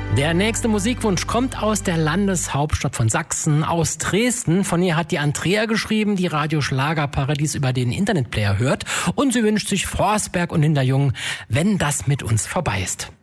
Der nächste Musikwunsch kommt aus der Landeshauptstadt von Sachsen, aus Dresden. Von ihr hat die Andrea geschrieben, die Radio Schlagerparadies über den Internetplayer hört. Und sie wünscht sich Forsberg und Hinterjung, wenn das mit uns vorbei ist.